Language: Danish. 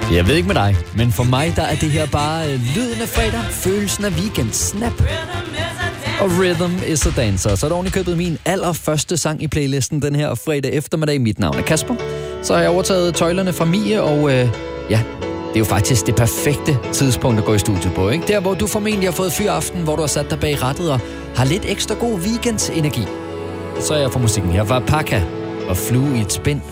Jeg ved ikke med dig, men for mig der er det her bare lyden af fredag, følelsen af weekend, snap. Og Rhythm is a Dancer. Så er det oven i købet min allerførste sang i playlisten den her fredag eftermiddag. Mit navn er Kasper. Så har jeg overtaget tøjlerne fra Mie, og det er jo faktisk det perfekte tidspunkt at gå i studiet på, ikke? Der, hvor du formentlig har fået fyraften, hvor du har sat dig bag rattet og har lidt ekstra god weekendsenergi. Så er jeg for musikken her fra Pakka og Flue i et spind